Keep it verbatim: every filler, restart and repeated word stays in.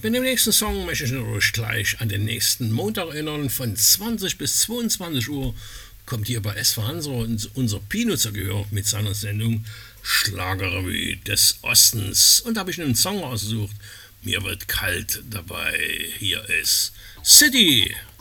Mit dem nächsten Song möchte ich euch gleich an den nächsten Montag erinnern. Von zwanzig bis zweiundzwanzig Uhr kommt hier bei S V Hansa unser Pino zu Gehör mit seiner Sendung Schlagerrevue des Ostens. Und da habe ich einen Song ausgesucht. Mir wird kalt dabei. Hier ist City.